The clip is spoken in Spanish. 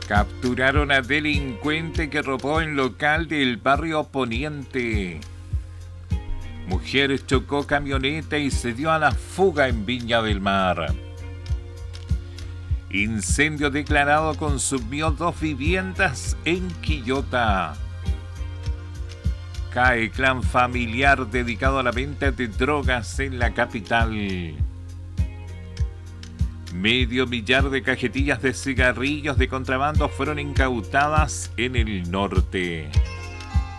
Capturaron a delincuente que robó en local del barrio Poniente. Mujer chocó camioneta y se dio a la fuga en Viña del Mar. Incendio declarado consumió 2 viviendas en Quillota. Cae clan familiar dedicado a la venta de drogas en la capital. Medio millar de cajetillas de cigarrillos de contrabando fueron incautadas en el norte.